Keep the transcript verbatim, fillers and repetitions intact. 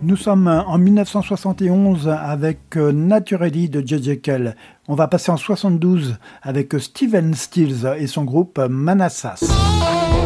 Nous sommes en mille neuf cent soixante et onze avec Naturally de J J Cale. On va passer en soixante-douze avec Stephen Stills et son groupe Manassas.